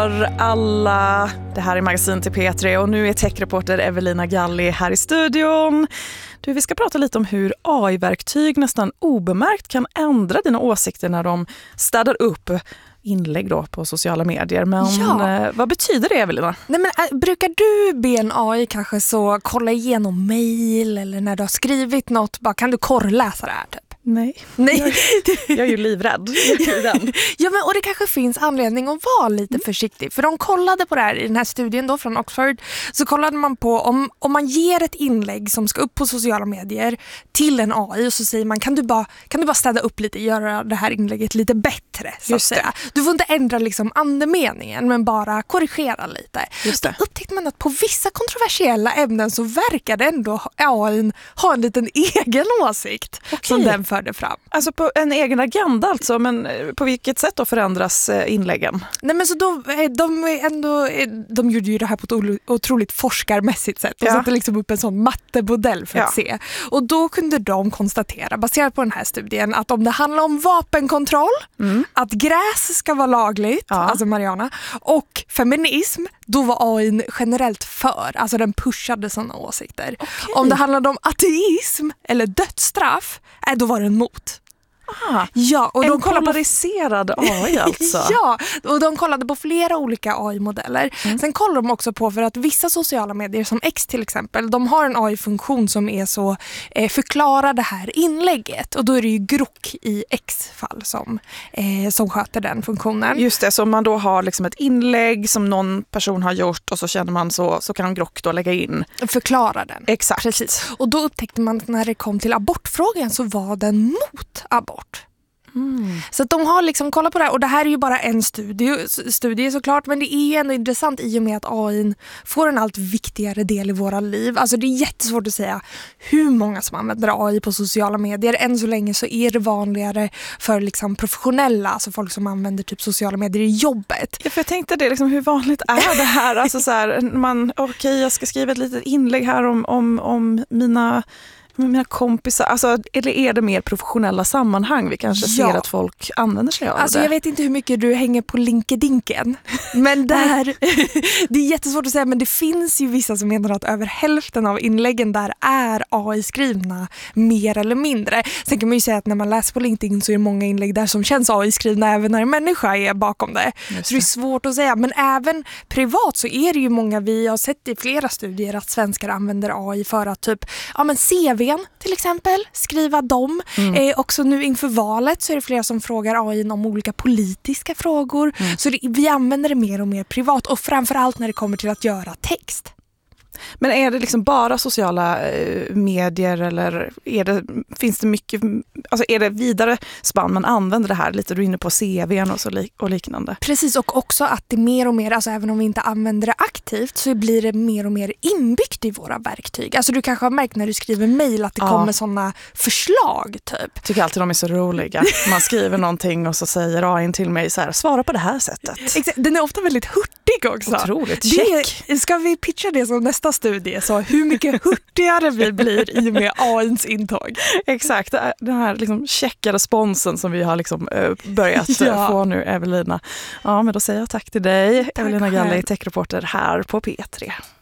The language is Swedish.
dagar alla. Det här är Magasin till P3 och nu är techreporter Evelina Galli här i studion. Du, vi ska prata lite om hur AI-verktyg nästan obemärkt kan ändra dina åsikter när de städar upp inlägg då på sociala medier. Men vad betyder det, Evelina? Nej, men, brukar du be en AI kanske så kolla igenom mejl eller när du har skrivit något, bara kan du korrläsa det här typ? Nej. Jag är ju livrädd. Ja, men, och det kanske finns anledning att vara lite försiktig. För de kollade på det här i den här studien då från Oxford. Så kollade man på om man ger ett inlägg som ska upp på sociala medier till en AI och så säger man kan du bara städa upp lite, göra det här inlägget lite bättre så att säga. Du får inte ändra liksom andemeningen men bara korrigera lite. Då upptäckte man att på vissa kontroversiella ämnen så verkade ändå AI ha en liten egen åsikt som den förde fram. Alltså på en egen agenda alltså, men på vilket sätt då förändras inläggen? Nej, men så de gjorde ju det här på ett otroligt forskarmässigt sätt. De satte liksom upp en sån mattemodell för att se. Och då kunde de konstatera, baserat på den här studien, att om det handlar om vapenkontroll, att gräs ska vara lagligt, alltså marijuana, och feminism, då var AI generellt för. Alltså den pushade sådana åsikter. Okay. Om det handlade om ateism eller dödsstraff, då var den mot. Ja, och de polariserad AI alltså. Ja, och de kollade på flera olika AI-modeller. Sen kollade de också på, för att vissa sociala medier som X till exempel, de har en AI-funktion som är så förklara det här inlägget. Och då är det ju Grok i X-fall som sköter den funktionen. Just det, så om man då har liksom ett inlägg som någon person har gjort och så känner man så kan Grok då lägga in. Förklara den. Exakt. Precis. Och då upptäckte man att när det kom till abortfrågan så var den mot abort. Så att de har liksom kollat på det här, och det här är ju bara en studie såklart, men det är ju ändå intressant i och med att AI får en allt viktigare del i våra liv. Alltså det är jättesvårt att säga hur många som använder AI på sociala medier. Än så länge så är det vanligare för liksom professionella, alltså folk som använder typ sociala medier i jobbet. Ja, för jag tänkte det, liksom, hur vanligt är det här? Alltså så här, jag ska skriva ett litet inlägg här om mina kompisar, alltså är det mer professionella sammanhang vi kanske ser att folk använder sig av alltså, det? Jag vet inte hur mycket du hänger på LinkedIn, men där det är jättesvårt att säga, men det finns ju vissa som menar att över hälften av inläggen där är AI-skrivna mer eller mindre. Sen kan man ju säga att när man läser på LinkedIn så är det många inlägg där som känns AI-skrivna även när en människa är bakom det. Så det är svårt att säga, men även privat så är det ju många, vi har sett i flera studier att svenskar använder AI för att typ, CV till exempel, skriva dem. Också nu inför valet så är det flera som frågar AI om olika politiska frågor. Så vi använder det mer och mer privat, och framförallt när det kommer till att göra text. Men är det liksom bara sociala medier eller finns det mycket, alltså är det vidare spann man använder det här lite, du är inne på CV:n och liknande? Precis, och också att det mer och mer, alltså även om vi inte använder det aktivt så blir det mer och mer inbyggt i våra verktyg. Alltså du kanske har märkt när du skriver mejl att det kommer sådana förslag typ. Jag tycker alltid de är så roliga. Man skriver någonting och så säger AI till mig så här, svara på det här sättet. Exakt. Den är ofta väldigt hurtig också. Otroligt, check. Ska vi pitcha det som nästa studie, så hur mycket hurtigare vi blir i och med AI:s intåg. Exakt, den här liksom checka responsen som vi har liksom börjat få nu, Evelina. Ja, men då säger jag tack till dig, tack Evelina Galli, techreporter här på P3.